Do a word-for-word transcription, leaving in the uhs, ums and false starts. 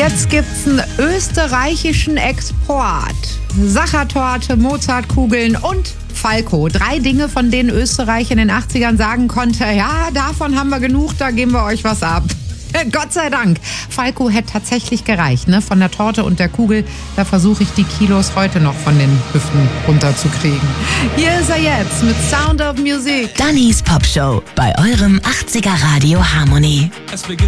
Jetzt gibt's einen österreichischen Export. Sachertorte, Mozartkugeln und Falco. Drei Dinge, von denen Österreich in den achtzigern sagen konnte, ja, davon haben wir genug, da geben wir euch was ab. Gott sei Dank. Falco hätte tatsächlich gereicht, ne? Von der Torte und der Kugel, da versuche ich die Kilos heute noch von den Hüften runterzukriegen. Hier ist er jetzt mit Sound of Music. Dannys Popshow bei eurem achtziger Radio Harmony. Es beginnt